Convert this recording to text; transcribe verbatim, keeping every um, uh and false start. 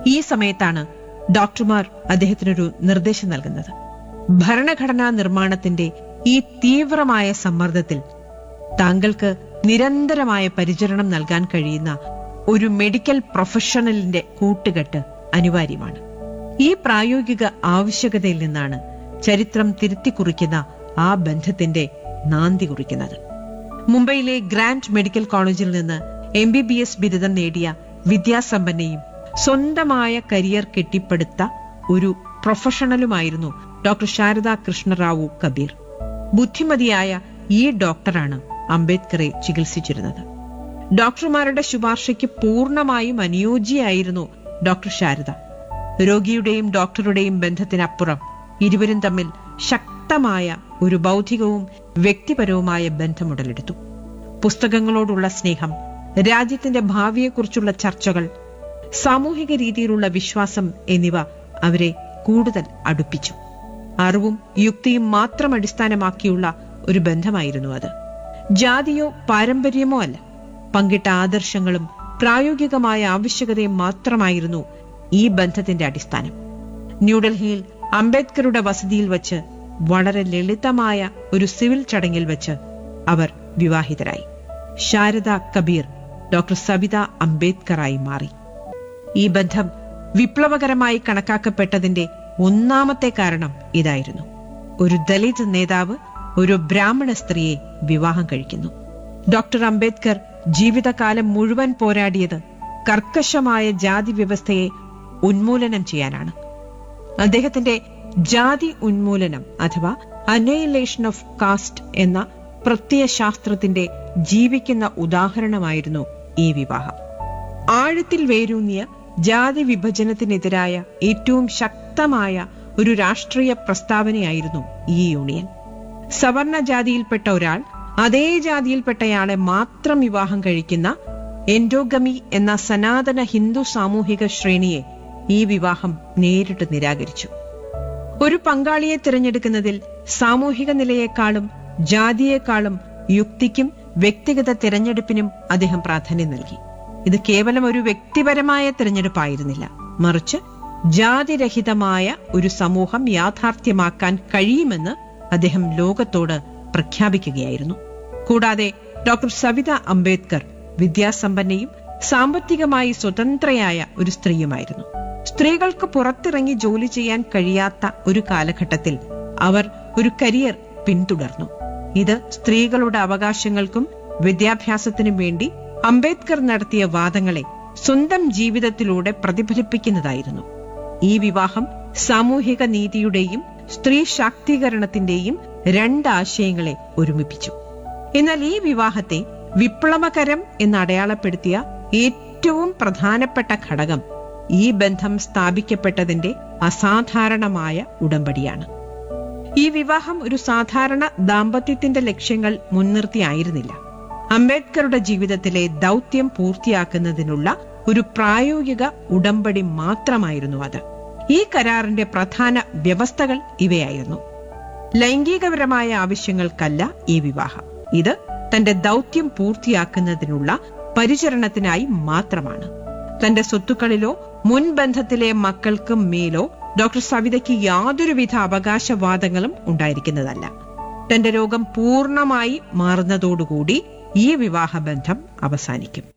ഈ സമയത്താണ് ഡോക്ടർമാർ അദ്ദേഹത്തിനൊരു നിർദ്ദേശം നൽകുന്നത്. ഭരണഘടനാ നിർമ്മാണത്തിന്റെ ഈ തീവ്രമായ സമ്മർദ്ദത്തിൽ താങ്കൾക്ക് നിരന്തരമായ പരിചരണം നൽകാൻ കഴിയുന്ന ഒരു മെഡിക്കൽ പ്രൊഫഷണലിന്റെ കൂട്ടുകെട്ട് അനിവാര്യമാണ്. ഈ പ്രായോഗിക ആവശ്യകതയിൽ നിന്നാണ് ചരിത്രം തിരുത്തിക്കുറിക്കുന്ന ആ ബന്ധത്തിന്റെ നാന്തി കുറിക്കുന്നത്. മുംബൈയിലെ ഗ്രാൻഡ് മെഡിക്കൽ കോളേജിൽ നിന്ന് എം ബി ബി എസ് ബിരുദം നേടിയ വിദ്യാസമ്പന്നയും സ്വന്തമായ കരിയർ കെട്ടിപ്പടുത്ത ഒരു പ്രൊഫഷണലുമായിരുന്നു ഡോക്ടർ ശാരദ കൃഷ്ണറാവു കബീർ. ബുദ്ധിമതിയായ ഈ ഡോക്ടറാണ് അംബേദ്കറെ ചികിത്സിച്ചിരുന്നത്. ഡോക്ടർമാരുടെ ശുപാർശയ്ക്ക് പൂർണ്ണമായും അനുയോജ്യയായിരുന്നു ഡോക്ടർ ശാരദ. രോഗിയുടെയും ഡോക്ടറുടെയും ബന്ധത്തിനപ്പുറം ഇരുവരും തമ്മിൽ ശക്തമായ ഒരു ബൗദ്ധികവും വ്യക്തിപരവുമായ ബന്ധം ഉടലെടുത്തു. പുസ്തകങ്ങളോടുള്ള സ്നേഹം, രാജ്യത്തിന്റെ ഭാവിയെക്കുറിച്ചുള്ള ചർച്ചകൾ, സാമൂഹിക രീതിയിലുള്ള വിശ്വാസം എന്നിവ അവരെ കൂടുതൽ അടുപ്പിച്ചു. അറിവും യുക്തിയും മാത്രം അടിസ്ഥാനമാക്കിയുള്ള ഒരു ബന്ധമായിരുന്നു അത്. ജാതിയോ പാരമ്പര്യമോ അല്ല, പങ്കിട്ട ആദർശങ്ങളും പ്രായോഗികമായ ആവശ്യകതയും മാത്രമായിരുന്നു ഈ ബന്ധത്തിന്റെ അടിസ്ഥാനം. ന്യൂഡൽഹിയിൽ അംബേദ്കറുടെ വസതിയിൽ വച്ച് വളരെ ലളിതമായ ഒരു സിവിൽ ചടങ്ങിൽ വച്ച് അവർ വിവാഹിതരായി. ശാരദ കബീർ ഡോക്ടർ സവിത അംബേദ്കറായി മാറി. ഈ ബന്ധം വിപ്ലവകരമായി കണക്കാക്കപ്പെട്ടതിന്റെ ഒന്നാമത്തെ കാരണം ഇതായിരുന്നു. ഒരു ദലിത് നേതാവ് ഒരു ബ്രാഹ്മണ സ്ത്രീയെ വിവാഹം കഴിക്കുന്നു. ഡോക്ടർ അംബേദ്കർ ജീവിതകാലം മുഴുവൻ പോരാടിയത് കർക്കശമായ ജാതി വ്യവസ്ഥയെ ഉന്മൂലനം ചെയ്യാനാണ്. അദ്ദേഹത്തിന്റെ ജാതി ഉന്മൂലനം അഥവാ അനൈലേഷൻ ഓഫ് കാസ്റ്റ് എന്ന പ്രത്യയശാസ്ത്രത്തിന്റെ ജീവിക്കുന്ന ഉദാഹരണമായിരുന്നു ഈ വിവാഹം. ആഴത്തിൽ വേരൂന്നിയ ജാതി വിഭജനത്തിനെതിരായ ഏറ്റവും ശക്തമായ ഒരു രാഷ്ട്രീയ പ്രസ്താവനയായിരുന്നു ഈ യൂണിയൻ. സവർണ ജാതിയിൽപ്പെട്ട ഒരാൾ അതേ ജാതിയിൽപ്പെട്ടയാളെ മാത്രം വിവാഹം കഴിക്കുന്ന എൻഡോഗമി എന്ന സനാതന ഹിന്ദു സാമൂഹിക ശ്രേണിയെ ഈ വിവാഹം നേരിട്ട് നിരാകരിച്ചു. ഒരു പങ്കാളിയെ തിരഞ്ഞെടുക്കുന്നതിൽ സാമൂഹിക നിലയെക്കാളും ജാതിയേക്കാളും യുക്തിക്കും വ്യക്തിഗത തിരഞ്ഞെടുപ്പിനും അദ്ദേഹം പ്രാധാന്യം നൽകി. ഇത് കേവലം ഒരു വ്യക്തിപരമായ തിരഞ്ഞെടുപ്പായിരുന്നില്ല, മറിച്ച് ജാതിരഹിതമായ ഒരു സമൂഹം യാഥാർത്ഥ്യമാക്കാൻ കഴിയുമെന്ന് അദ്ദേഹം ലോകത്തോട് പ്രഖ്യാപിക്കുകയായിരുന്നു. കൂടാതെ ഡോക്ടർ സവിത അംബേദ്കർ വിദ്യാസമ്പന്നയും സാമ്പത്തികമായി സ്വതന്ത്രയായ ഒരു സ്ത്രീയുമായിരുന്നു. സ്ത്രീകൾക്ക് പുറത്തിറങ്ങി ജോലി ചെയ്യാൻ കഴിയാത്ത ഒരു കാലഘട്ടത്തിൽ അവർ ഒരു കരിയർ പിന്തുടർന്നു. ഇത് സ്ത്രീകളുടെ അവകാശങ്ങൾക്കും വിദ്യാഭ്യാസത്തിനും വേണ്ടി അംബേദ്കർ നടത്തിയ വാദങ്ങളെ സ്വന്തം ജീവിതത്തിലൂടെ പ്രതിഫലിപ്പിക്കുന്നതായിരുന്നു. ഈ വിവാഹം സാമൂഹിക നീതിയുടെയും സ്ത്രീ ശാക്തീകരണത്തിന്റെയും രണ്ട് ആശയങ്ങളെ ഒരുമിപ്പിച്ചു. എന്നാൽ ഈ വിവാഹത്തെ വിപ്ലവകരം എന്ന് അടയാളപ്പെടുത്തിയ ഏറ്റവും പ്രധാനപ്പെട്ട ഘടകം ഈ ബന്ധം സ്ഥാപിക്കപ്പെട്ടതിന്റെ അസാധാരണമായ ഉടമ്പടിയാണ്. ഈ വിവാഹം ഒരു സാധാരണ ദാമ്പത്യത്തിന്റെ ലക്ഷ്യങ്ങൾ മുൻനിർത്തിയായിരുന്നില്ല. അംബേദ്കറുടെ ജീവിതത്തിലെ ദൗത്യം പൂർത്തിയാക്കുന്നതിനുള്ള ഒരു പ്രായോഗിക ഉടമ്പടി മാത്രമായിരുന്നു അത്. ഈ കരാറിന്റെ പ്രധാന വ്യവസ്ഥകൾ ഇവയായിരുന്നു. ലൈംഗികപരമായ ആവശ്യങ്ങൾക്കല്ല ഈ വിവാഹം. ഇത് തന്റെ ദൗത്യം പൂർത്തിയാക്കുന്നതിനുള്ള പരിചരണത്തിനായി മാത്രമാണ്. തന്റെ സ്വത്തുക്കളിലോ മുൻബന്ധത്തിലെ മക്കൾക്കും മേലോ ഡോക്ടർ സവിതയ്ക്ക് യാതൊരുവിധ അവകാശവാദങ്ങളും ഉണ്ടായിരിക്കുന്നതല്ല. തന്റെ രോഗം പൂർണ്ണമായി മാറുന്നതോടുകൂടി ഈ വിവാഹബന്ധം അവസാനിക്കും.